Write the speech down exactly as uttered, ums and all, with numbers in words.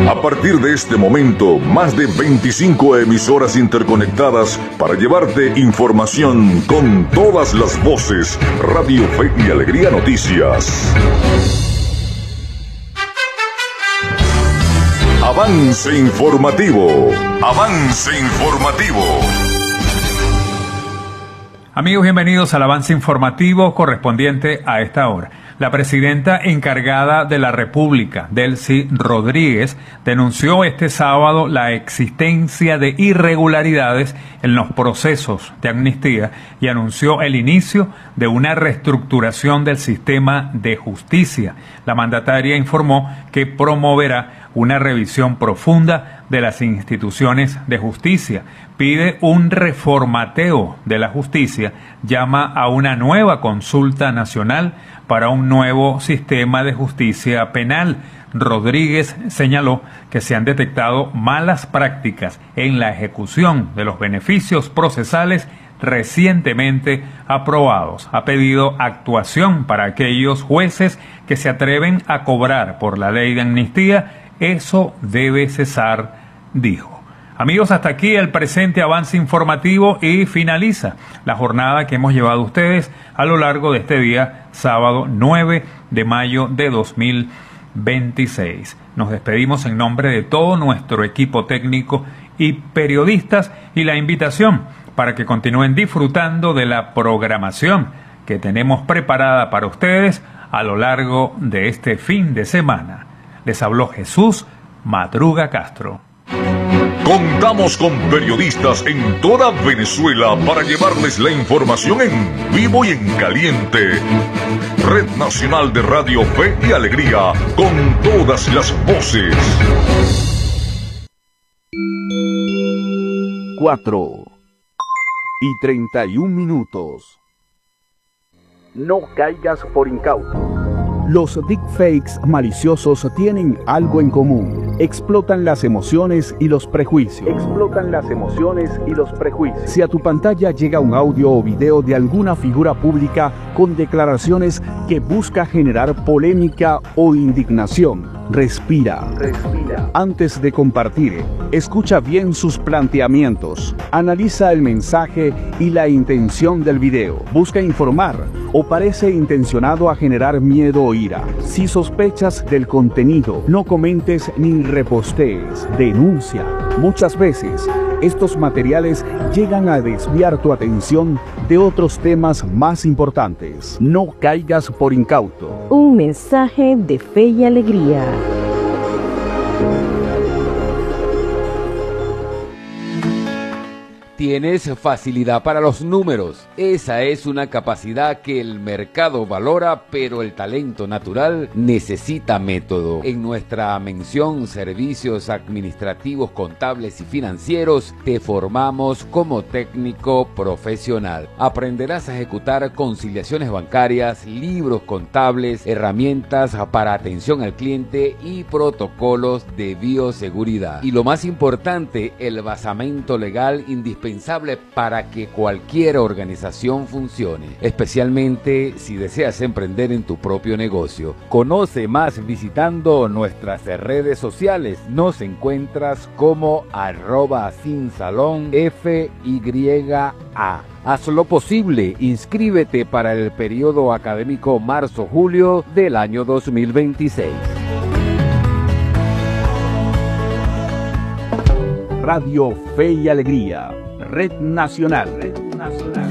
A partir de este momento, más de veinticinco emisoras interconectadas para llevarte información con todas las voces. Radio Fe y Alegría Noticias. Avance informativo. Avance informativo. Amigos, bienvenidos al avance informativo correspondiente a esta hora. La presidenta encargada de la República, Delcy Rodríguez, denunció este sábado la existencia de irregularidades en los procesos de amnistía y anunció el inicio de una reestructuración del sistema de justicia. La mandataria informó que promoverá una revisión profunda de las instituciones de justicia, pide un reformateo de la justicia, llama a una nueva consulta nacional para un nuevo sistema de justicia penal. Rodríguez señaló que se han detectado malas prácticas en la ejecución de los beneficios procesales recientemente aprobados. Ha pedido actuación para aquellos jueces que se atreven a cobrar por la ley de amnistía. Eso debe cesar, dijo. Amigos, hasta aquí el presente avance informativo y finaliza la jornada que hemos llevado a ustedes a lo largo de este día, sábado nueve de mayo de dos mil veintiséis. Nos despedimos en nombre de todo nuestro equipo técnico y periodistas y la invitación para que continúen disfrutando de la programación que tenemos preparada para ustedes a lo largo de este fin de semana. Les habló Jesús Madruga Castro. Contamos con periodistas en toda Venezuela para llevarles la información en vivo y en caliente. Red Nacional de Radio Fe y Alegría, con todas las voces. Cuatro y treinta y un minutos. No caigas por incauto. Los deepfakes maliciosos tienen algo en común. Explotan las emociones y los prejuicios. Explotan las emociones y los prejuicios. Si a tu pantalla llega un audio o video de alguna figura pública con declaraciones que busca generar polémica o indignación, respira. Respira. Antes de compartir, escucha bien sus planteamientos. Analiza el mensaje y la intención del video. Busca informar o parece intencionado a generar miedo o ira. Si sospechas del contenido, no comentes ni repostees. Denuncia. Muchas veces, estos materiales llegan a desviar tu atención de otros temas más importantes. No caigas por incauto. Un mensaje de fe y alegría. Tienes facilidad para los números. Esa es una capacidad que el mercado valora, pero el talento natural necesita método. En nuestra mención Servicios Administrativos, Contables y Financieros, te formamos como técnico profesional. Aprenderás a ejecutar conciliaciones bancarias, libros contables, herramientas para atención al cliente y protocolos de bioseguridad. Y lo más importante, el basamento legal indispensable para que cualquier organización funcione, especialmente si deseas emprender en tu propio negocio. Conoce más visitando nuestras redes sociales. Nos encuentras como arroba sinsalón F Y A. Haz lo posible, inscríbete para el periodo académico marzo-julio del año dos mil veintiséis. Radio Fe y Alegría. Red Nacional. Red Nacional.